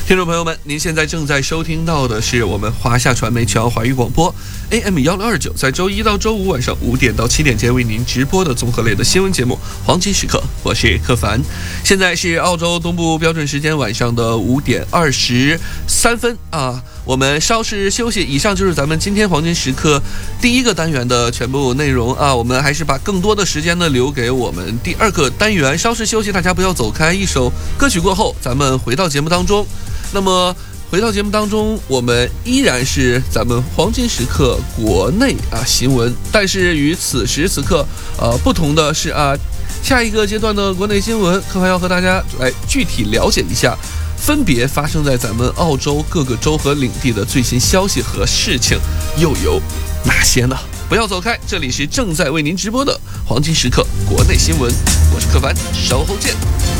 听众朋友们，您现在正在收听到的是我们华夏传媒全华语广播 AM1029，在周一到周五晚上5点到7点间为您直播的综合类的新闻节目《黄金时刻》，我是柯凡。现在是澳洲东部标准时间晚上的5点23分啊，我们稍事休息。以上就是咱们今天黄金时刻第一个单元的全部内容啊，我们还是把更多的时间呢留给我们第二个单元。稍事休息，大家不要走开。一首歌曲过后，咱们回到节目当中。那么回到节目当中，我们依然是咱们黄金时刻国内新闻，但是与此时此刻不同的是下一个阶段的国内新闻，柯凡要和大家来具体了解一下分别发生在咱们澳洲各个州和领地的最新消息和事情又有哪些呢？不要走开，这里是正在为您直播的黄金时刻国内新闻，我是柯凡，稍后见。